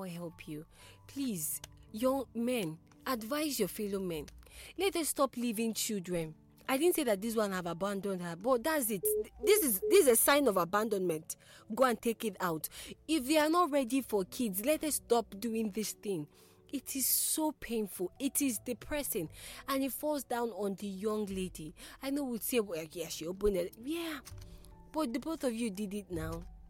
God help you. Please, young men, advise your fellow men. Let us stop leaving children. I didn't say that this one have abandoned her, but that's it. This is a sign of abandonment. Go and take it out. If they are not ready for kids, let us stop doing this thing. It is so painful. It is depressing, and it falls down on the young lady. I know we'd say, well, yeah, she opened it. Yeah, but the both of you did it now.